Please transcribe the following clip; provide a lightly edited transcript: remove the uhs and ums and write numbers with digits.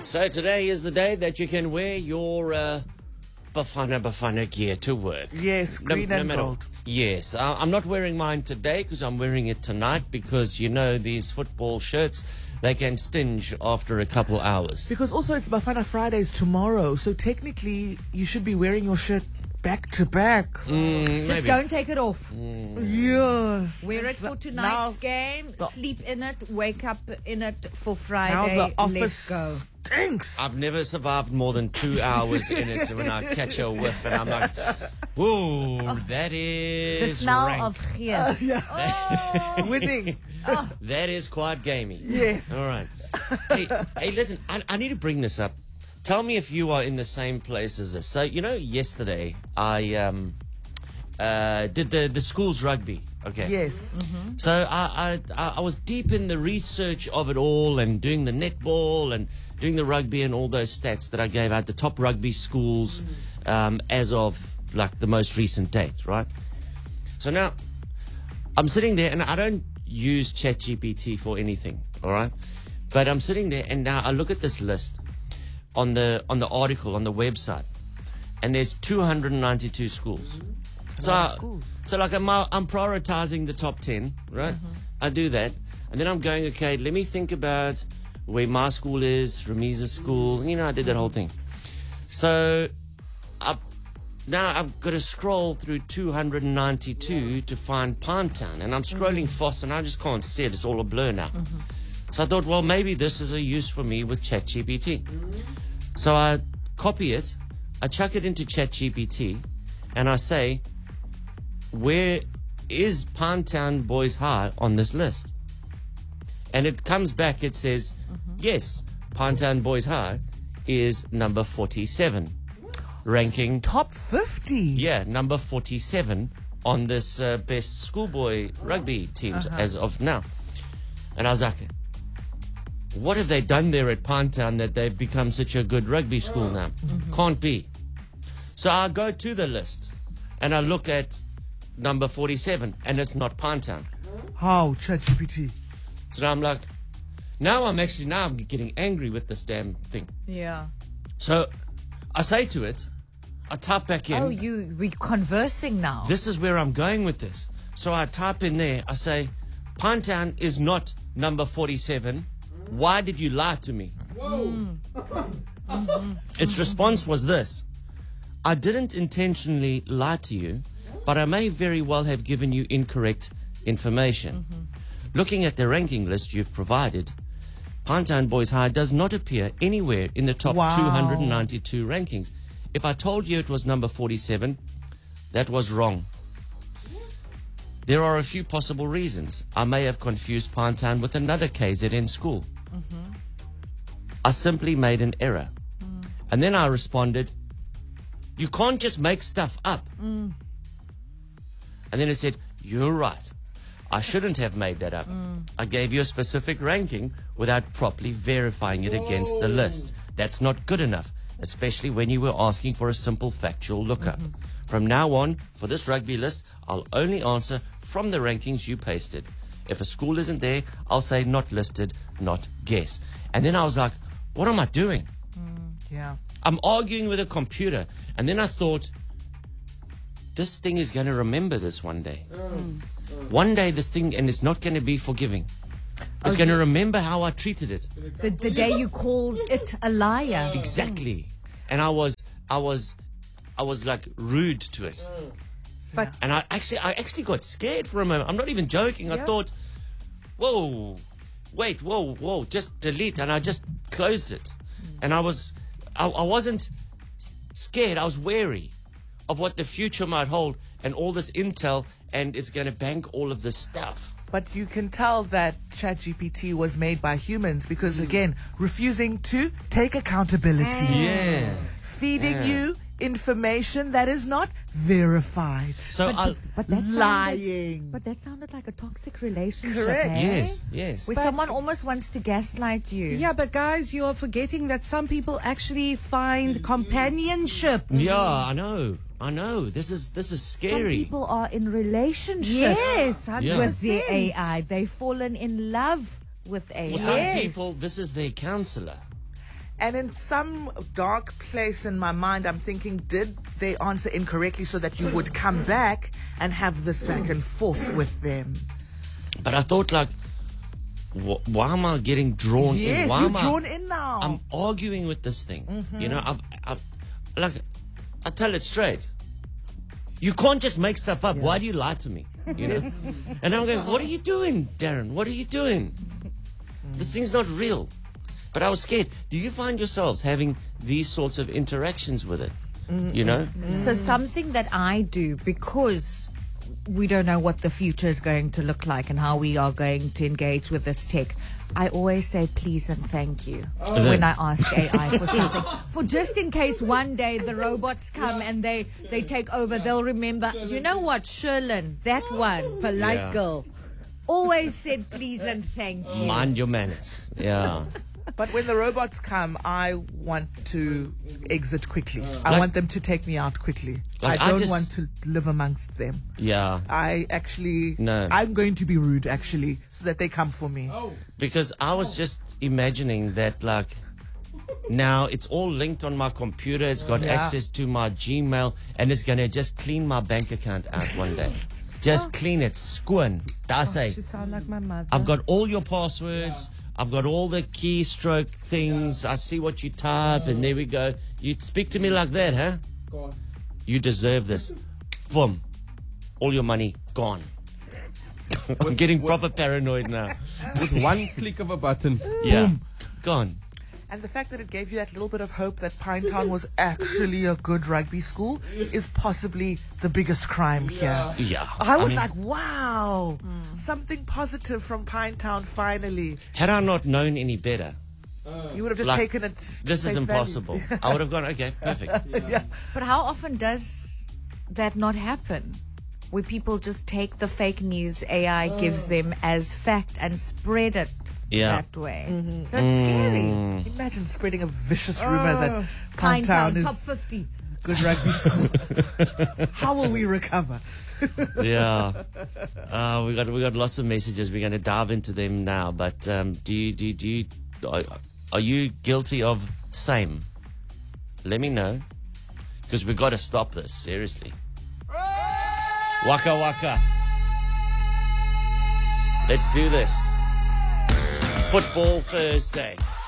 So today is the day that you can wear your Bafana gear to work. Yes, green and matter- gold. Yes, I'm not wearing mine today because I'm wearing it tonight because, you know, these football shirts, they can stinge after a couple hours. Because also it's Bafana Fridays tomorrow, so technically you should be wearing your shirt back to back. Just Maybe. don't take it off. Yeah. Wear it for Now- tonight's game. Sleep in it. Wake up in it for Now Friday. the office Let's go. stinks. I've never survived more than 2 hours in it when I catch a whiff and I'm like, whoa, that The is smell rank. of gears. Winning. That is quite gamey. Yes. All right. Hey, listen, I need to bring this up. Tell me if you are in the same place as this. So, you know, yesterday I did the school's rugby. Okay. Yes. So I was deep in the research of it all and doing the netball and doing the rugby and all those stats that I gave out, the top rugby schools as of like the most recent date, right? So now I'm sitting there and I don't use ChatGPT for anything, all right? But I'm sitting there and now I look at this list on the article on the website and there's 292 schools. So like I'm prioritizing the top 10, right? I do that. And then I'm going, okay, let me think about where my school is, Ramiza's school. You know, I did that whole thing. So now I've got to scroll through 292 to find Pinetown. And I'm scrolling fast and I just can't see it. It's all a blur now. So I thought, well, maybe this is a use for me with ChatGPT. So I copy it, I chuck it into ChatGPT, and I say, where is Pinetown Boys High on this list? And it comes back, it says, yes, Pinetown Boys High is number 47, ranking, Top 50. yeah, number 47 on this best schoolboy rugby teams as of now. And I was like, what have they done there at Pinetown that they've become such a good rugby school now? Can't be. So I go to the list and I look at number 47 and it's not Pinetown. How, ChatGPT? So now I'm like, now I'm getting angry with this damn thing. Yeah. So I say to it, I type back in, Oh, we're conversing now. this is where I'm going with this. So I type in there, I say, Pinetown is not number 47. Why did you lie to me? Its response was this: I didn't intentionally lie to you, but I may very well have given you incorrect information. Looking at the ranking list you've provided, Pinetown Boys High does not appear anywhere in the top Wow. 292 rankings. If I told you it was number 47, that was wrong. There are a few possible reasons. I may have confused Pinetown with another KZN school. I simply made an error. And then I responded, you can't just make stuff up. And then it said, you're right. I shouldn't have made that up. I gave you a specific ranking without properly verifying it against the list. That's not good enough, especially when you were asking for a simple factual lookup. From now on, for this rugby list, I'll only answer from the rankings you pasted. If a school isn't there, I'll say not listed, not guess. And then I was like, what am I doing? Yeah. I'm arguing with a computer. And then I thought, this thing is going to remember this one day. One day this thing, and it's not going to be forgiving. It's going to remember how I treated it. the day you called it a liar. Exactly. And I was like rude to it. But And I actually got scared for a moment. I'm not even joking. I thought, whoa, wait, whoa, just delete. And I just closed it. And I wasn't scared. I was wary of what the future might hold and all this intel, and it's going to bank all of this stuff. But you can tell that ChatGPT was made by humans because, again, refusing to take accountability. Yeah. Feeding you information that is not verified. So but that Lying. But that sounded like a toxic relationship. Correct. eh? yes. Where someone almost wants to gaslight you. Yeah, but guys, you are forgetting that some people actually find companionship. Yeah, I know. This is Some scary. people are in relationships Yes, 100%. with their AI. They've fallen in love with AI. For some people, this is their counselor. And in some dark place in my mind, I'm thinking, did they answer incorrectly so that you would come back and have this back and forth with them? But I thought, like, why am I getting drawn in? Yes, Why you're am I- drawn in now. I'm arguing with this thing. Mm-hmm. You know, I tell it straight. You can't just make stuff up. Why do you lie to me? You know? And I'm going, what are you doing, Darren? What are you doing? This thing's not real. But I was scared. Do you find yourselves having these sorts of interactions with it? You know? So something that I do, because we don't know what the future is going to look like and how we are going to engage with this tech, I always say please and thank you when I ask AI for something. For just in case one day the robots come and they take over, they'll remember, you know what, Sherlyn, that one, polite Yeah. girl, always said please and thank you. Mind your manners. Yeah. But when the robots come, I want to exit quickly. I want them to take me out quickly. Like, I I don't just- want to live amongst them. Yeah. I'm going to be rude, actually, so that they come for me. Because I was just imagining that, like, now it's all linked on my computer. It's got Yeah. access to my Gmail, and it's going to just clean my bank account out one day. Just clean it. Skoon. That's it. You sound like my mother. I've got all your passwords. I've got all the keystroke things. I see what you type, and there we go. You speak to me like that, huh? You deserve this. Boom. All your money gone. I'm getting proper paranoid now. With one click of a button. Yeah. Gone. And the fact that it gave you that little bit of hope that Pinetown was actually a good rugby school is possibly the biggest crime here. Yeah. I was mean, like, wow, something positive from Pinetown finally. had I not known any better, You would have just Like, taken it. this is face value. impossible. I would have gone, okay, perfect. But how often does that not happen? Where people just take the fake news AI gives them as fact and spread it Yeah. that way. So it's scary. Imagine spreading a vicious rumor that Pinetown, Pinetown top is 50. good rugby school. How will we recover? Yeah. We got lots of messages. We're going to dive into them now. But are you guilty of same? Let me know, because we got to stop this seriously. Waka waka. Let's do this. Football Thursday.